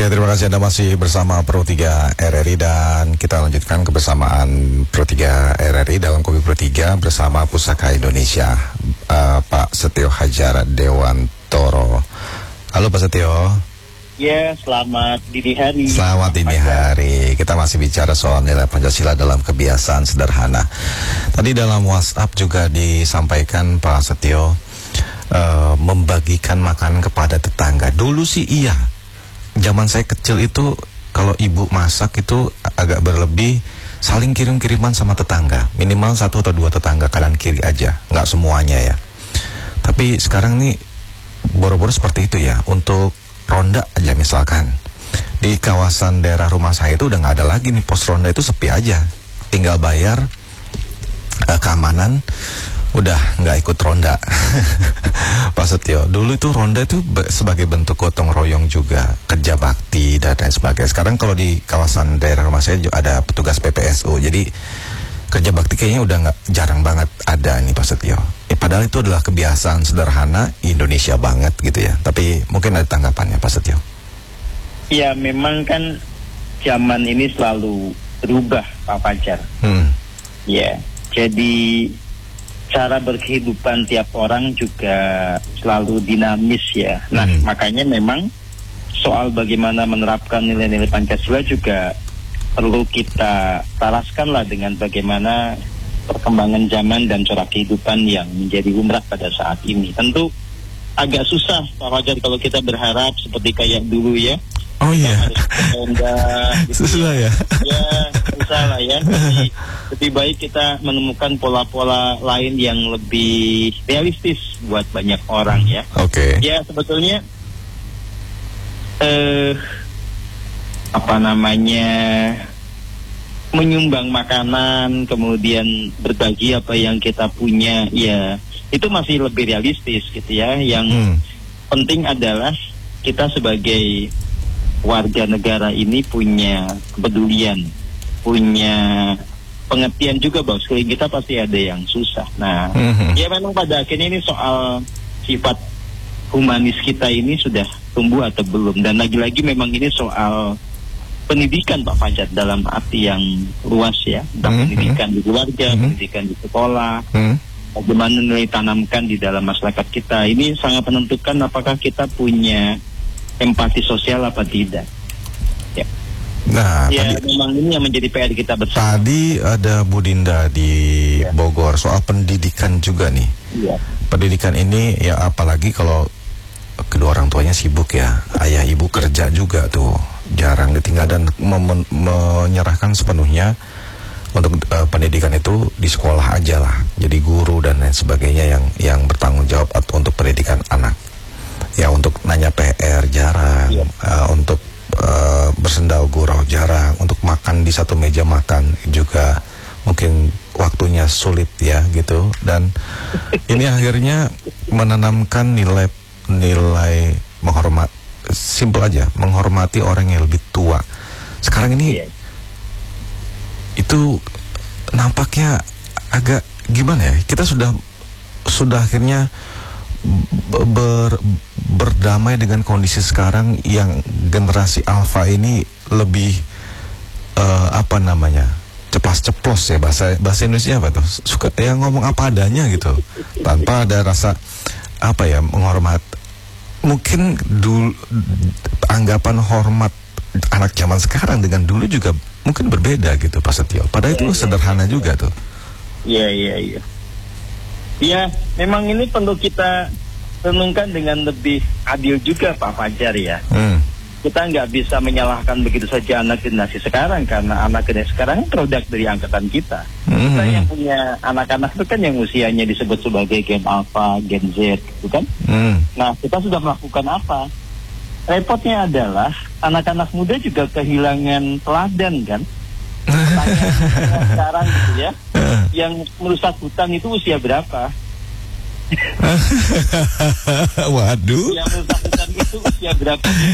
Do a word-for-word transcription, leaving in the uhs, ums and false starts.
Ya, terima kasih Anda masih bersama Pro tiga R R I dan kita lanjutkan kebersamaan Pro tiga R R I dalam Kopi Pro tiga bersama Pusaka Indonesia, uh, Pak Setio Hadjar Dewantoro. Halo Pak Setio. Ya, selamat dini hari. Selamat dini hari. Kita masih bicara soal nilai Pancasila dalam kebiasaan sederhana. Tadi dalam WhatsApp juga disampaikan Pak Setio uh, membagikan makanan kepada tetangga. Dulu sih iya. Zaman saya kecil itu kalau ibu masak itu agak berlebih, saling kirim-kiriman sama tetangga, minimal satu atau dua tetangga kanan kiri aja, nggak semuanya ya. Tapi sekarang nih boro-boro seperti itu ya. Untuk ronda aja misalkan di kawasan daerah rumah saya itu udah nggak ada lagi nih pos ronda, itu sepi aja, tinggal bayar uh, keamanan, udah nggak ikut ronda. Pak Setio, dulu itu ronda itu sebagai bentuk gotong royong juga, kerja bakti dan lain sebagainya. Sekarang kalau di kawasan daerah rumah saya juga ada petugas P P S U, jadi kerja bakti kayaknya udah nggak, jarang banget ada nih Pak Setio. Eh, padahal itu adalah kebiasaan sederhana Indonesia banget gitu ya. Tapi mungkin ada tanggapannya Pak Setio. Ya, memang kan zaman ini selalu berubah Pak Fajar. Hmm. Ya, jadi cara berkehidupan tiap orang juga selalu dinamis ya. Nah, hmm. makanya memang soal bagaimana menerapkan nilai-nilai Pancasila juga perlu kita taraskan lah dengan bagaimana perkembangan zaman dan cara kehidupan yang menjadi umrah pada saat ini. Tentu agak susah Pak Fajar kalau kita berharap seperti kayak dulu ya. Oh iya. Gitu susah ya. Ya, susah lah ya. Jadi, lebih baik kita menemukan pola-pola lain yang lebih realistis buat banyak orang ya. Oke. Okay. Ya, sebetulnya eh apa namanya menyumbang makanan, kemudian berbagi apa yang kita punya, ya itu masih lebih realistis gitu ya. Yang hmm. penting adalah kita sebagai warga negara ini punya kepedulian, punya pengertian juga bahwa sekeliling kita pasti ada yang susah. Nah, mm-hmm. ya memang pada akhirnya ini soal sifat humanis kita ini sudah tumbuh atau belum. Dan lagi-lagi memang ini soal pendidikan Pak Fajar dalam arti yang luas ya. Tentang mm-hmm. pendidikan di keluarga, mm-hmm. pendidikan di sekolah, mm-hmm. bagaimana nilai tanamkan di dalam masyarakat kita. Ini sangat menentukan apakah kita punya empati sosial apa tidak. Ya. Nah, ya, tadi, memang ini yang menjadi P R kita bersama. Tadi ada Bu Dinda di ya. Bogor soal pendidikan juga nih. Ya. Pendidikan ini ya apalagi kalau kedua orang tuanya sibuk ya, ayah ibu kerja juga tuh, jarang ditinggal dan mem- menyerahkan sepenuhnya untuk uh, pendidikan itu di sekolah aja lah. Jadi guru dan lain sebagainya yang yang bertanggung jawab untuk pendidikan anak. Ya, untuk nanya P R jarang, ya. uh, untuk uh, bersendau gurau jarang, untuk makan di satu meja makan juga mungkin waktunya sulit ya gitu. Dan ini akhirnya menanamkan nilai nilai menghormat, simpel aja, menghormati orang yang lebih tua. Sekarang ini ya. Itu nampaknya agak gimana ya? Kita sudah sudah akhirnya ber, berdamai dengan kondisi sekarang yang generasi alfa ini lebih uh, apa namanya, ceplas-ceplos ya, bahasa bahasa Indonesia apa tuh, suka yang ngomong apa adanya gitu tanpa ada rasa apa ya, menghormat. Mungkin dulu anggapan hormat anak zaman sekarang dengan dulu juga mungkin berbeda gitu Pak Setio, padahal ya, itu ya, sederhana ya, juga ya. Tuh iya iya iya ya, memang ini perlu kita renungkan dengan lebih adil juga Pak Fajar ya. Hmm. Kita nggak bisa menyalahkan begitu saja anak generasi sekarang, karena anak generasi sekarang produk dari angkatan kita. Hmm. Kita yang punya anak-anak itu kan yang usianya disebut sebagai Gen Alpha, Gen Z, gitu kan? Hmm. Nah, kita sudah melakukan apa? Repotnya adalah anak-anak muda juga kehilangan teladan kan? Pertanyaannya sekarang gitu ya, yang merusak hutan itu usia berapa? Waduh. Yang merusak hutan itu usia berapa?